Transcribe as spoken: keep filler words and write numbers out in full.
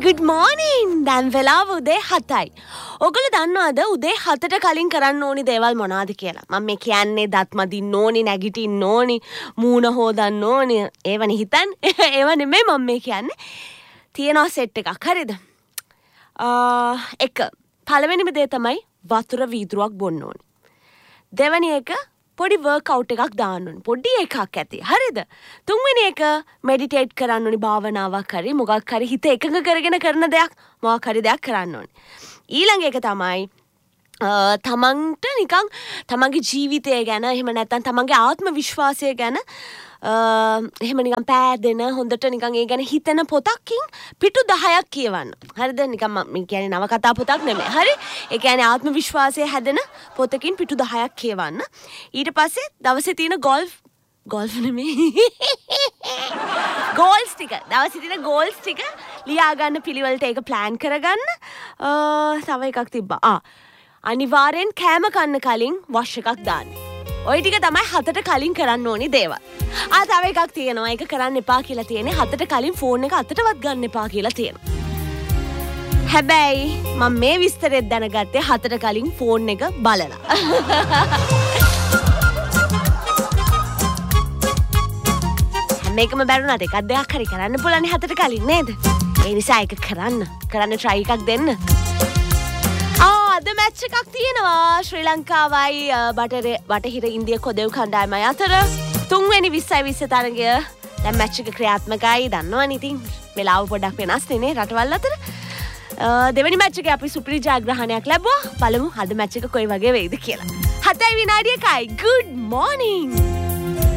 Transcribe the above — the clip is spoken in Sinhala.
good morning. දැන් වෙලාව උදේ හතයි. ඔයගොල්ලෝ දන්නවද උදේ හතට කලින් කරන්න ඕනි දේවල් මොනවද කියලා? මම මේ කියන්නේ දත් මදින්න ඕනි, නැගිටින්න ඕනි, මූණ හොදන්න ඕනි. ඒවනේ හිතන්නේ. ඒව නෙමෙයි මම මේ කියන්නේ. තියනවා සෙට් එකක්. හරිද? ආ එක පළවෙනිම දේ තමයි වතුර වීදුරුවක් බොන්න ඕනි. දෙවෙනි එක පොඩි වර්ක්අවුට් එකක් දාන්න ඕනි. පොඩි එකක් ඇති. හරිද? තුන්වෙනි එක මෙඩිටේට් කරන්න ඕනි, භාවනාවක් හරි මොකක් හරි හිත එකඟ කරගෙන කරන දෙයක් මොකක් හරි දෙයක් කරන්න ඕනි. ඊළඟ එක තමයි තමන්ට නිකන් තමන්ගේ ජීවිතය ගැන එහෙම නැත්නම් තමන්ගේ ආත්ම විශ්වාසය ගැන එහෙම නිකන් පෑදෙන හොඳට නිකන් ඒ ගැන හිතන පොතකින් පිටු දහයක් කියවන්න. හරිද? නිකන් මම කියන්නේ නවකතා පොතක් නෙමෙයි. හරි? ඒ කියන්නේ ආත්ම විශ්වාසය හැදෙන පොතකින් පිටු දහයක් කියවන්න. ඊට පස්සේ දවසේ තියෙන ගෝල්ෆ් ගෝල්ෆ් නෙමෙයි. ගෝල්ස් ටික. දවසේ තියෙන ගෝල්ස් ටික ලියා ගන්න පිළිවෙලට ඒක ප්ලෑන් කරගන්න. තව එකක් තිබ්බා. ආ අනිවාර්යෙන් කෑම කන්න කලින් වොෂ් එකක් දාන්න. ඔය ටික තමයි හතට කලින් කරන්න ඕනි දේවල්. ආ තව එකක් තියෙනවා. ඒක කරන්න එපා කියලා තියෙන්නේ. හතට කලින් ෆෝන් එක අතටවත් ගන්න එපා කියලා තියෙනවා. හැබැයි මම මේ විස්තරෙත් දැනගත්තේ හතට කලින් ෆෝන් එක බලලා. මේකම බැරුණාට එකක් දෙයක් හරි කරන්න පුළුවන් හතට කලින් නේද? ඒ නිසා ඒක කරන්න. කරන්න try එකක් දෙන්න. අද මැච් එකක් තියෙනවා ශ්‍රී ලංකාවයි බටහිර ඉන්දිය කොදෙව් කණ්ඩායමයි අතර. තුන්වෙනි විස්සයි විස්ස තරගය දැන් මැච් එක ක්‍රියාත්මකයි. දන්නවනේ ඉතින් වෙලාව පොඩ්ඩක් වෙනස් නේ රටවල් අතර. දෙවෙනි මැච් එකේ අපි සුපිරි ජයග්‍රහණයක් ලැබුවා. බලමු අද මැච් එක කොයි වගේ වෙයිද කියලා. හතයි විනාඩි එකයි. good morning.